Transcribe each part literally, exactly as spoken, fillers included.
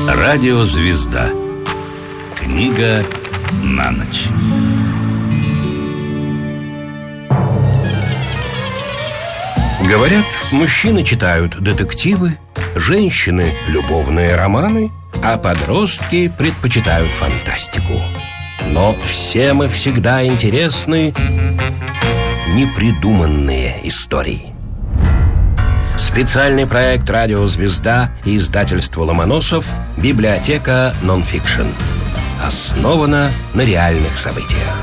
Радиозвезда. Книга на ночь. Говорят, мужчины читают детективы, женщины – любовные романы, а подростки предпочитают фантастику. Но всем и всегда интересны непридуманные истории. Специальный проект «Радиозвезда» и издательство «Ломоносов» «Библиотека нонфикшн». Основана на реальных событиях.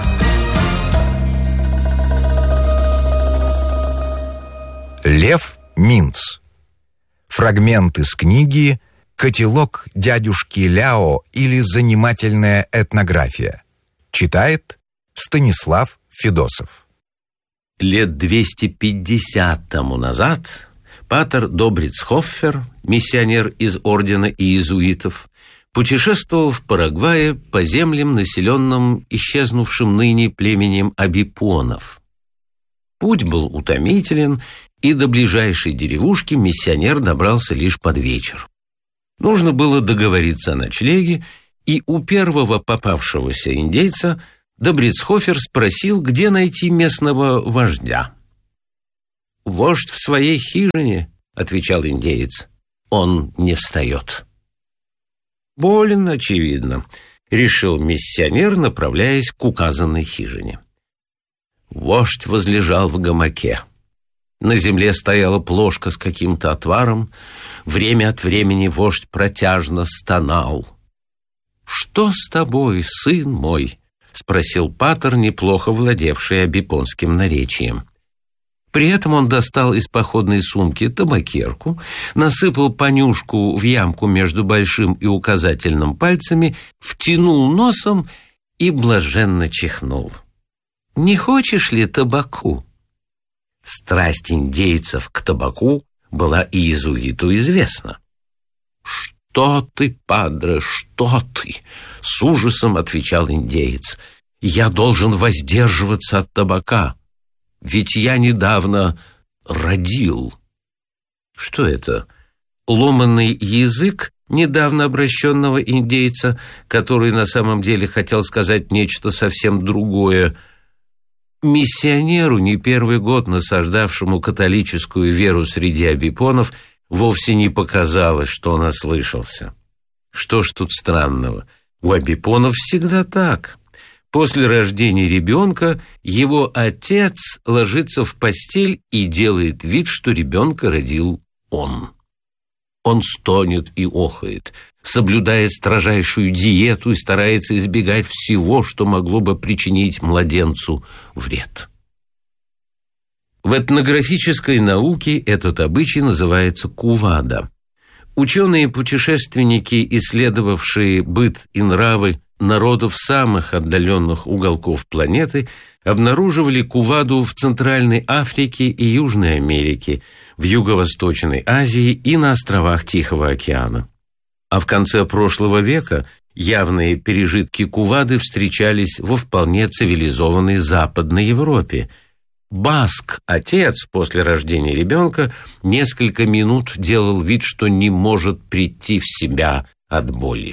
Лев Минц. Фрагмент из книги «Котелок дядюшки Ляо» или «Занимательная этнография». Читает Станислав Федосов. Лет двести пятьдесят тому назад патер Добрицхоффер, миссионер из ордена иезуитов, путешествовал в Парагвае по землям, населенным исчезнувшим ныне племенем абипонов. Путь был утомителен, и до ближайшей деревушки миссионер добрался лишь под вечер. Нужно было договориться о ночлеге, и у первого попавшегося индейца Добрицхоффер спросил, где найти местного вождя. «Вождь в своей хижине», — отвечал индеец. «Он не встает». «Болен, очевидно», — решил миссионер, направляясь к указанной хижине. Вождь возлежал в гамаке. На земле стояла плошка с каким-то отваром. Время от времени вождь протяжно стонал. «Что с тобой, сын мой?» — спросил патер, неплохо владевший абипонским наречием. При этом он достал из походной сумки табакерку, насыпал понюшку в ямку между большим и указательным пальцами, втянул носом и блаженно чихнул. «Не хочешь ли табаку?» Страсть индейцев к табаку была и иезуиту известна. «Что ты, падре, что ты?» — с ужасом отвечал индеец. «Я должен воздерживаться от табака, ведь я недавно родил». Что это? Ломанный язык недавно обращенного индейца, который на самом деле хотел сказать нечто совсем другое. Миссионеру, не первый год насаждавшему католическую веру среди абипонов, вовсе не показалось, что он ослышался. Что ж тут странного? У абипонов всегда так. После рождения ребенка его отец ложится в постель и делает вид, что ребенка родил он. Он стонет и охает, соблюдает строжайшую диету и старается избегать всего, что могло бы причинить младенцу вред. В этнографической науке этот обычай называется кувада. Ученые-путешественники, исследовавшие быт и нравы народов самых отдаленных уголков планеты, обнаруживали куваду в Центральной Африке и Южной Америке, в Юго-Восточной Азии и на островах Тихого океана. А в конце прошлого века явные пережитки кувады встречались во вполне цивилизованной Западной Европе. Баск, отец, после рождения ребенка, несколько минут делал вид, что не может прийти в себя от боли.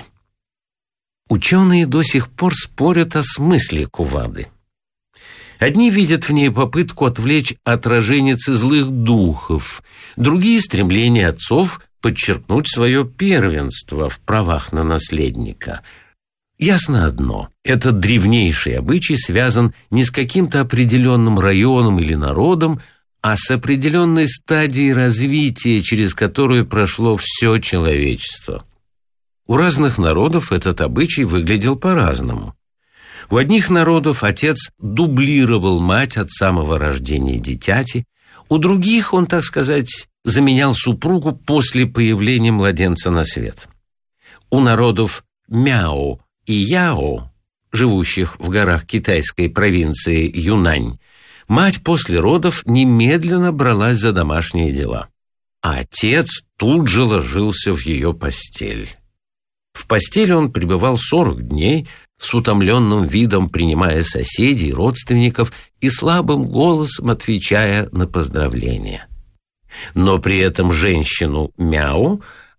Ученые до сих пор спорят о смысле кувады. Одни видят в ней попытку отвлечь от роженицы злых духов, другие — стремление отцов подчеркнуть свое первенство в правах на наследника. Ясно одно — этот древнейший обычай связан не с каким-то определенным районом или народом, а с определенной стадией развития, через которую прошло все человечество. У разных народов этот обычай выглядел по-разному. У одних народов отец дублировал мать от самого рождения дитяти, у других он, так сказать, заменял супругу после появления младенца на свет. У народов Мяо и Яо, живущих в горах китайской провинции Юнань, мать после родов немедленно бралась за домашние дела, а отец тут же ложился в ее постель. В постели он пребывал сорок дней, с утомленным видом принимая соседей, родственников и слабым голосом отвечая на поздравления. Но при этом женщину Мяо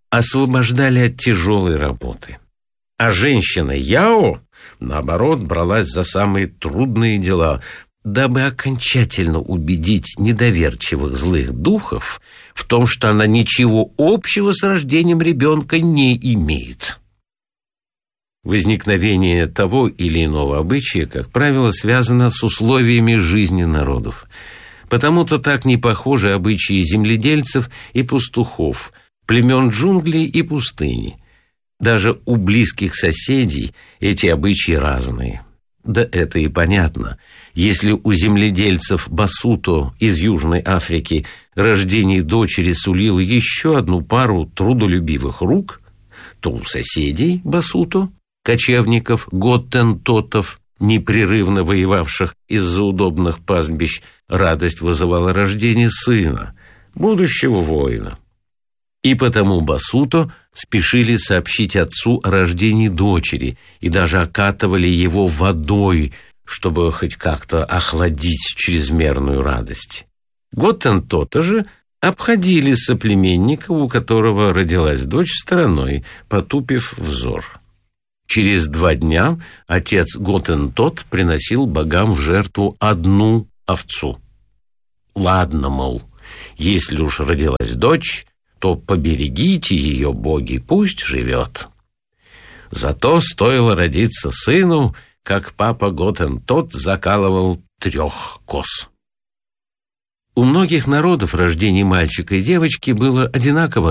освобождали от тяжелой работы. А женщина Яо, наоборот, бралась за самые трудные дела, дабы окончательно убедить недоверчивых злых духов в том, что она ничего общего с рождением ребенка не имеет. Возникновение того или иного обычая, как правило, связано с условиями жизни народов. Потому-то так не похожи обычаи земледельцев и пастухов, племен джунглей и пустыни. Даже у близких соседей эти обычаи разные. Да это и понятно. Если у земледельцев Басуто из Южной Африки рождение дочери сулило еще одну пару трудолюбивых рук, то у соседей Басуто, кочевников Готтентотов, непрерывно воевавших из-за удобных пастбищ, радость вызывала рождение сына, будущего воина. И потому Басуто спешили сообщить отцу о рождении дочери и даже окатывали его водой, чтобы хоть как-то охладить чрезмерную радость. Готтентоты же обходили соплеменника, у которого родилась дочь, стороной, потупив взор. Через два дня отец Готтентот приносил богам в жертву одну овцу. Ладно, мол, если уж родилась дочь, то поберегите ее, боги, пусть живет. Зато стоило родиться сыну, как папа Готтентот закалывал трех коз. У многих народов рождение мальчика и девочки было одинаково